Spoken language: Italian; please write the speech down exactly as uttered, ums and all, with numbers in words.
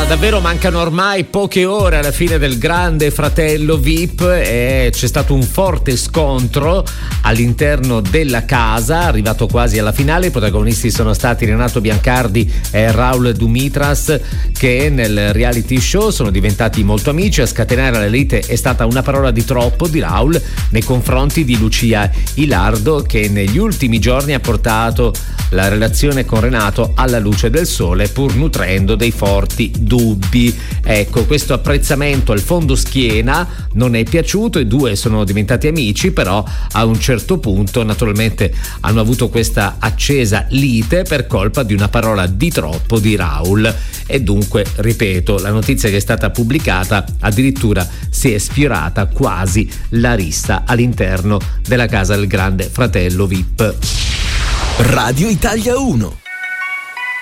davvero mancano ormai poche ore alla fine del Grande Fratello V I P e c'è stato un forte scontro all'interno della casa, arrivato quasi alla finale. I protagonisti sono stati Renato Biancardi e Raul Dumitras, che nel reality show sono diventati molto amici. A scatenare la lite è stata una parola di troppo di Raul nei confronti di Lucia Ilardo, che negli ultimi giorni ha portato la relazione con Renato alla luce del sole, pur nutrendo dei forti dubbi. Ecco, questo apprezzamento al fondo schiena non è piaciuto, i due sono diventati amici, però a un certo punto naturalmente hanno avuto questa accesa lite per colpa di una parola di troppo di Raul. E dunque, ripeto, la notizia che è stata pubblicata addirittura si è sfiorata quasi la rissa all'interno della casa del Grande Fratello V I P. Radio Italia uno.